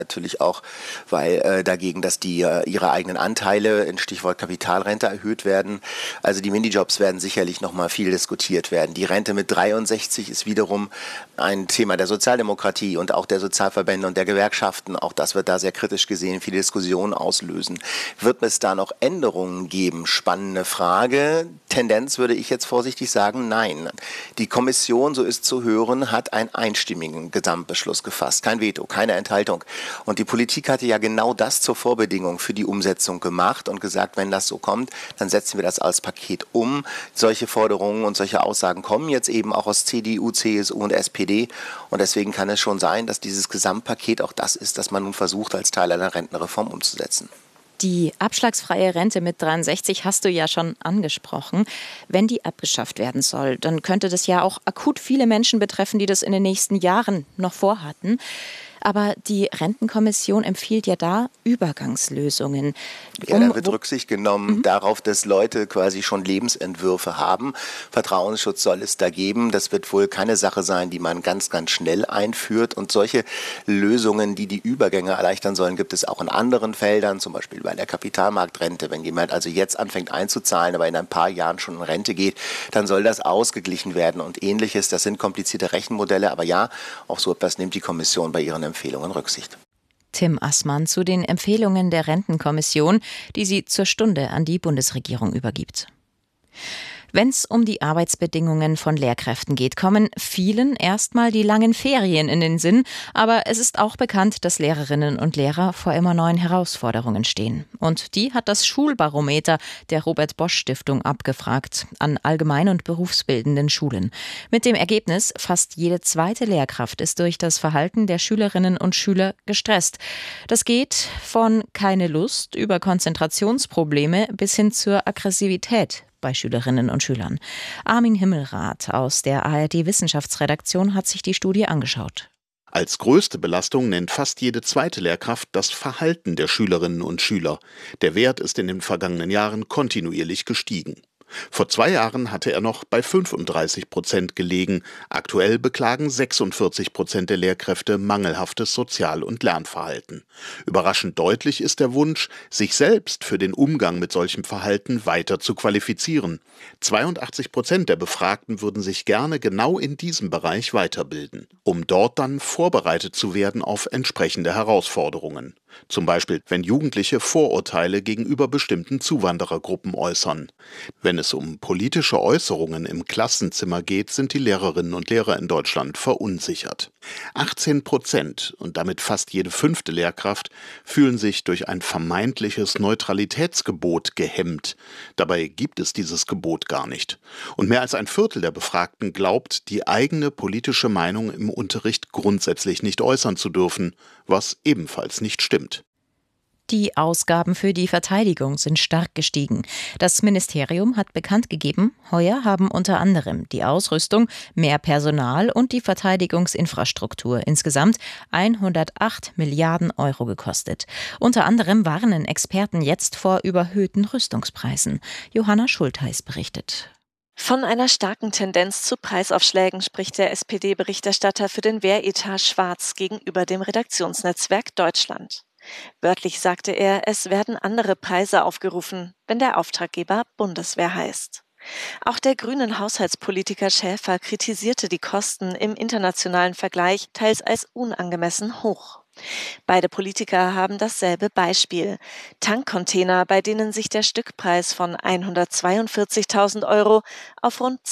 Natürlich auch, weil dagegen, dass die ihre eigenen Anteile in Stichwort Kapitalrente erhöht werden. Also die Minijobs werden sicherlich noch mal viel diskutiert werden. Die Rente mit 63 ist wiederum ein Thema der Sozialdemokratie und auch der Sozialverbände und der Gewerkschaften. Auch das wird da sehr kritisch gesehen, viele Diskussionen auslösen. Wird es da noch Änderungen geben? Spannende Frage. Tendenz würde ich jetzt vorsichtig sagen, nein. Die Kommission, so ist zu hören, hat einen einstimmigen Gesamtbeschluss gefasst. Kein Veto, keine Enthaltung. Und die Politik hatte ja genau das zur Vorbedingung für die Umsetzung gemacht und gesagt, wenn das so kommt, dann setzen wir das als Paket um. Solche Forderungen und solche Aussagen kommen jetzt eben auch aus CDU, CSU und SPD. Und deswegen kann es schon sein, dass dieses Gesamtpaket auch das ist, das man nun versucht, als Teil einer Rentenreform umzusetzen. Die abschlagsfreie Rente mit 63 hast du ja schon angesprochen. Wenn die abgeschafft werden soll, dann könnte das ja auch akut viele Menschen betreffen, die das in den nächsten Jahren noch vorhatten. Aber die Rentenkommission empfiehlt ja da Übergangslösungen. Ja, da wird Rücksicht genommen darauf, dass Leute quasi schon Lebensentwürfe haben. Vertrauensschutz soll es da geben. Das wird wohl keine Sache sein, die man ganz, ganz schnell einführt. Und solche Lösungen, die die Übergänge erleichtern sollen, gibt es auch in anderen Feldern, zum Beispiel bei der Kapitalmarktrente. Wenn jemand also jetzt anfängt einzuzahlen, aber in ein paar Jahren schon in Rente geht, dann soll das ausgeglichen werden und Ähnliches. Das sind komplizierte Rechenmodelle. Aber ja, auf so etwas nimmt die Kommission bei ihren Empfehlungen Rücksicht. Tim Assmann zu den Empfehlungen der Rentenkommission, die sie zur Stunde an die Bundesregierung übergibt. Wenn es um die Arbeitsbedingungen von Lehrkräften geht, kommen vielen erstmal die langen Ferien in den Sinn. Aber es ist auch bekannt, dass Lehrerinnen und Lehrer vor immer neuen Herausforderungen stehen. Und die hat das Schulbarometer der Robert-Bosch-Stiftung abgefragt an allgemein- und berufsbildenden Schulen. Mit dem Ergebnis, fast jede zweite Lehrkraft ist durch das Verhalten der Schülerinnen und Schüler gestresst. Das geht von keine Lust über Konzentrationsprobleme bis hin zur Aggressivität bei Schülerinnen und Schülern. Armin Himmelrath aus der ARD-Wissenschaftsredaktion hat sich die Studie angeschaut. Als größte Belastung nennt fast jede zweite Lehrkraft das Verhalten der Schülerinnen und Schüler. Der Wert ist in den vergangenen Jahren kontinuierlich gestiegen. Vor 2 Jahren hatte er noch bei 35% gelegen. Aktuell beklagen 46% der Lehrkräfte mangelhaftes Sozial- und Lernverhalten. Überraschend deutlich ist der Wunsch, sich selbst für den Umgang mit solchem Verhalten weiter zu qualifizieren. 82% der Befragten würden sich gerne genau in diesem Bereich weiterbilden, um dort dann vorbereitet zu werden auf entsprechende Herausforderungen. Zum Beispiel, wenn Jugendliche Vorurteile gegenüber bestimmten Zuwanderergruppen äußern. Wenn es um politische Äußerungen im Klassenzimmer geht, sind die Lehrerinnen und Lehrer in Deutschland verunsichert. 18% und damit fast jede 5. Lehrkraft fühlen sich durch ein vermeintliches Neutralitätsgebot gehemmt. Dabei gibt es dieses Gebot gar nicht. Und mehr als ein Viertel der Befragten glaubt, die eigene politische Meinung im Unterricht grundsätzlich nicht äußern zu dürfen, was ebenfalls nicht stimmt. Die Ausgaben für die Verteidigung sind stark gestiegen. Das Ministerium hat bekannt gegeben, heuer haben unter anderem die Ausrüstung, mehr Personal und die Verteidigungsinfrastruktur insgesamt 108 Milliarden Euro gekostet. Unter anderem warnen Experten jetzt vor überhöhten Rüstungspreisen. Johanna Schultheis berichtet. Von einer starken Tendenz zu Preisaufschlägen spricht der SPD-Berichterstatter für den Wehretat Schwarz gegenüber dem Redaktionsnetzwerk Deutschland. Wörtlich sagte er, es werden andere Preise aufgerufen, wenn der Auftraggeber Bundeswehr heißt. Auch der grünen Haushaltspolitiker Schäfer kritisierte die Kosten im internationalen Vergleich teils als unangemessen hoch. Beide Politiker haben dasselbe Beispiel. Tankcontainer, bei denen sich der Stückpreis von 142.000 Euro auf rund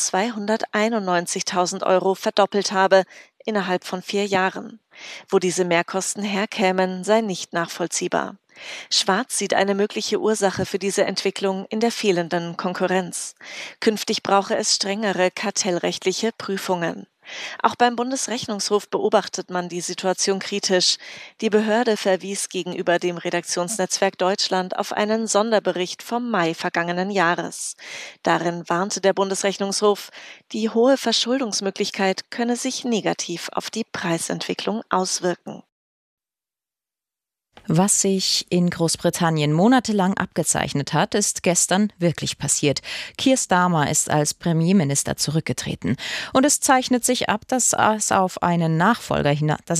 291.000 Euro verdoppelt habe, innerhalb von 4 Jahren. Wo diese Mehrkosten herkämen, sei nicht nachvollziehbar. Schwarz sieht eine mögliche Ursache für diese Entwicklung in der fehlenden Konkurrenz. Künftig brauche es strengere kartellrechtliche Prüfungen. Auch beim Bundesrechnungshof beobachtet man die Situation kritisch. Die Behörde verwies gegenüber dem Redaktionsnetzwerk Deutschland auf einen Sonderbericht vom Mai vergangenen Jahres. Darin warnte der Bundesrechnungshof, die hohe Verschuldungsmöglichkeit könne sich negativ auf die Preisentwicklung auswirken. Was sich in Großbritannien monatelang abgezeichnet hat, ist gestern wirklich passiert. Keir Starmer ist als Premierminister zurückgetreten. Und es zeichnet sich ab, dass es auf einen Nachfolger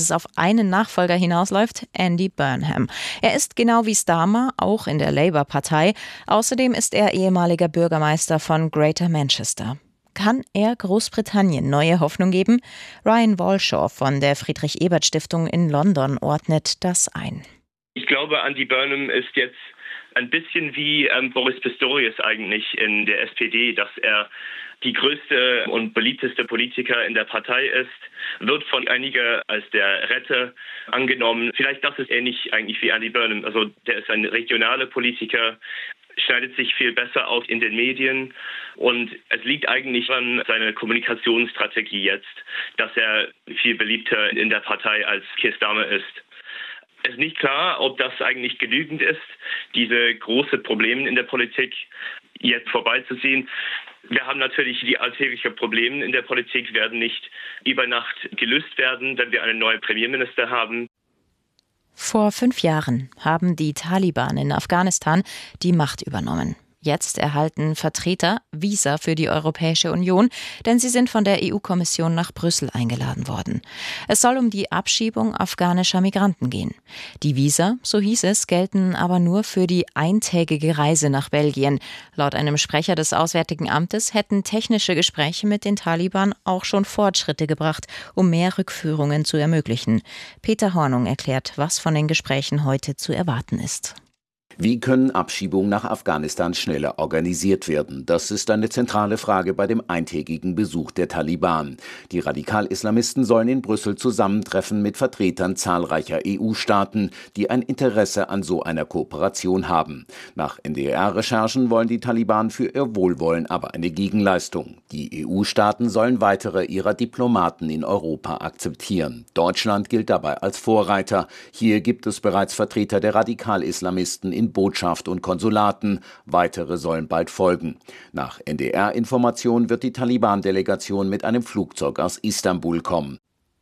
hinausläuft, Andy Burnham. Er ist genau wie Starmer auch in der Labour-Partei. Außerdem ist er ehemaliger Bürgermeister von Greater Manchester. Kann er Großbritannien neue Hoffnung geben? Ryan Walshaw von der Friedrich-Ebert-Stiftung in London ordnet das ein. Ich glaube, Andy Burnham ist jetzt ein bisschen wie Boris Pistorius eigentlich in der SPD, dass er die größte und beliebteste Politiker in der Partei ist, wird von einigen als der Retter angenommen. Vielleicht das ist ähnlich eigentlich wie Andy Burnham. Also der ist ein regionaler Politiker, schneidet sich viel besser aus in den Medien und es liegt eigentlich an seiner Kommunikationsstrategie jetzt, dass er viel beliebter in der Partei als Keir Starmer ist. Es ist nicht klar, ob das eigentlich genügend ist, diese großen Probleme in der Politik jetzt vorbeizuziehen. Wir haben natürlich die alltäglichen Probleme in der Politik, werden nicht über Nacht gelöst werden, wenn wir einen neuen Premierminister haben. Vor 5 Jahren haben die Taliban in Afghanistan die Macht übernommen. Jetzt erhalten Vertreter Visa für die Europäische Union, denn sie sind von der EU-Kommission nach Brüssel eingeladen worden. Es soll um die Abschiebung afghanischer Migranten gehen. Die Visa, so hieß es, gelten aber nur für die eintägige Reise nach Belgien. Laut einem Sprecher des Auswärtigen Amtes hätten technische Gespräche mit den Taliban auch schon Fortschritte gebracht, um mehr Rückführungen zu ermöglichen. Peter Hornung erklärt, was von den Gesprächen heute zu erwarten ist. Wie können Abschiebungen nach Afghanistan schneller organisiert werden? Das ist eine zentrale Frage bei dem eintägigen Besuch der Taliban. Die Radikal-Islamisten sollen in Brüssel zusammentreffen mit Vertretern zahlreicher EU-Staaten, die ein Interesse an so einer Kooperation haben. Nach NDR-Recherchen wollen die Taliban für ihr Wohlwollen aber eine Gegenleistung. Die EU-Staaten sollen weitere ihrer Diplomaten in Europa akzeptieren. Deutschland gilt dabei als Vorreiter. Hier gibt es bereits Vertreter der Radikal-Islamisten in Botschaft und Konsulaten. Weitere sollen bald folgen. Nach NDR-Informationen wird die Taliban-Delegation mit einem Flugzeug aus Istanbul kommen.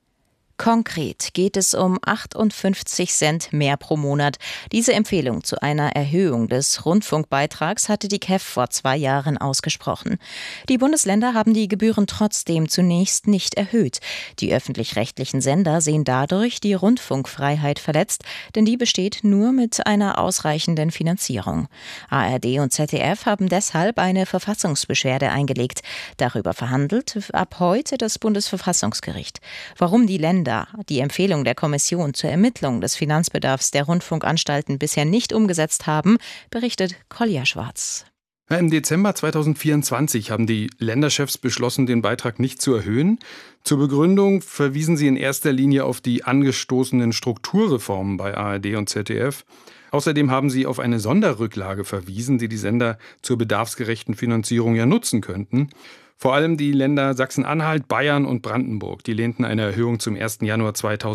Konkret geht es um 58 Cent mehr pro Monat. Diese Empfehlung zu einer Erhöhung des Rundfunkbeitrags hatte die KEF vor 2 Jahren ausgesprochen. Die Bundesländer haben die Gebühren trotzdem zunächst nicht erhöht. Die öffentlich-rechtlichen Sender sehen dadurch die Rundfunkfreiheit verletzt, denn die besteht nur mit einer ausreichenden Finanzierung. ARD und ZDF haben deshalb eine Verfassungsbeschwerde eingelegt. Darüber verhandelt ab heute das Bundesverfassungsgericht. Warum die Länder die Empfehlung der Kommission zur Ermittlung des Finanzbedarfs der Rundfunkanstalten bisher nicht umgesetzt haben, berichtet Kolja Schwarz. Im Dezember 2024 haben die Länderchefs beschlossen, den Beitrag nicht zu erhöhen. Zur Begründung verwiesen sie in erster Linie auf die angestoßenen Strukturreformen bei ARD und ZDF. Außerdem haben sie auf eine Sonderrücklage verwiesen, die die Sender zur bedarfsgerechten Finanzierung ja nutzen könnten. Vor allem die Länder Sachsen-Anhalt, Bayern und Brandenburg, die lehnten eine Erhöhung zum 1. Januar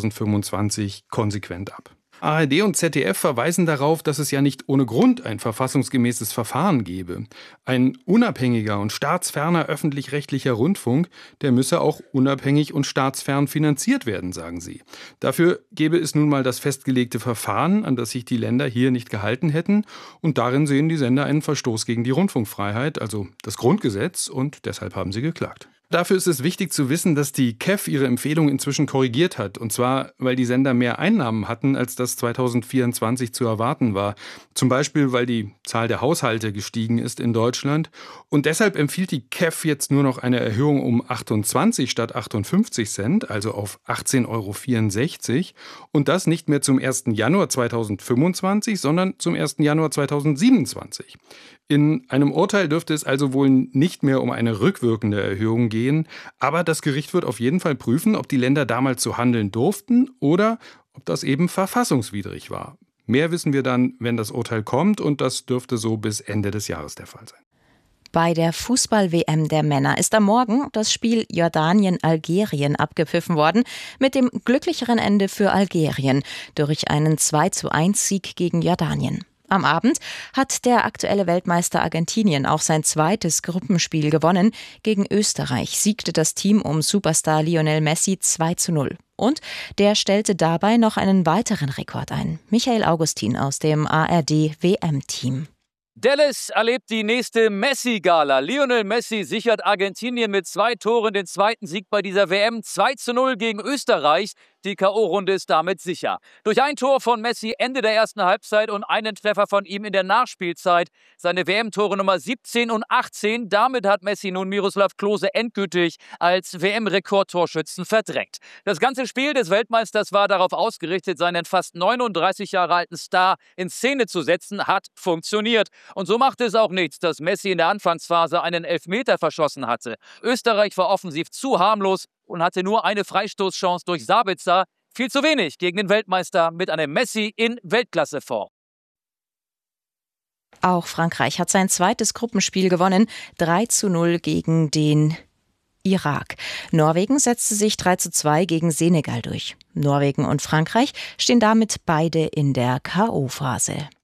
2025 konsequent ab. ARD und ZDF verweisen darauf, dass es ja nicht ohne Grund ein verfassungsgemäßes Verfahren gebe. Ein unabhängiger und staatsferner öffentlich-rechtlicher Rundfunk, der müsse auch unabhängig und staatsfern finanziert werden, sagen sie. Dafür gäbe es nun mal das festgelegte Verfahren, an das sich die Länder hier nicht gehalten hätten. Und darin sehen die Sender einen Verstoß gegen die Rundfunkfreiheit, also das Grundgesetz, und deshalb haben sie geklagt. Dafür ist es wichtig zu wissen, dass die KEF ihre Empfehlung inzwischen korrigiert hat. Und zwar, weil die Sender mehr Einnahmen hatten, als das 2024 zu erwarten war. Zum Beispiel, weil die Zahl der Haushalte gestiegen ist in Deutschland. Und deshalb empfiehlt die KEF jetzt nur noch eine Erhöhung um 28 statt 58 Cent, also auf 18,64 €. Und das nicht mehr zum 1. Januar 2025, sondern zum 1. Januar 2027. In einem Urteil dürfte es also wohl nicht mehr um eine rückwirkende Erhöhung gehen, aber das Gericht wird auf jeden Fall prüfen, ob die Länder damals so handeln durften oder ob das eben verfassungswidrig war. Mehr wissen wir dann, wenn das Urteil kommt, und das dürfte so bis Ende des Jahres der Fall sein. Bei der Fußball-WM der Männer ist am Morgen das Spiel Jordanien-Algerien abgepfiffen worden, mit dem glücklicheren Ende für Algerien durch einen 2:1 Sieg gegen Jordanien. Am Abend hat der aktuelle Weltmeister Argentinien auch sein zweites Gruppenspiel gewonnen. Gegen Österreich siegte das Team um Superstar Lionel Messi 2:0. Und der stellte dabei noch einen weiteren Rekord ein. Michael Augustin aus dem ARD-WM-Team. Dallas erlebt die nächste Messi-Gala. Lionel Messi sichert Argentinien mit 2 Toren den zweiten Sieg bei dieser WM. 2:0 gegen Österreich. Die K.O.-Runde ist damit sicher. Durch ein Tor von Messi Ende der ersten Halbzeit und einen Treffer von ihm in der Nachspielzeit. Seine WM-Tore Nummer 17 und 18. Damit hat Messi nun Miroslav Klose endgültig als WM-Rekordtorschützen verdrängt. Das ganze Spiel des Weltmeisters war darauf ausgerichtet, seinen fast 39 Jahre alten Star in Szene zu setzen. Hat funktioniert. Und so machte es auch nichts, dass Messi in der Anfangsphase einen Elfmeter verschossen hatte. Österreich war offensiv zu harmlos und hatte nur eine Freistoßchance durch Sabitzer. Viel zu wenig gegen den Weltmeister mit einem Messi in Weltklasseform. Auch Frankreich hat sein zweites Gruppenspiel gewonnen, 3:0 gegen den Irak. Norwegen setzte sich 3:2 gegen Senegal durch. Norwegen und Frankreich stehen damit beide in der K.O.-Phase.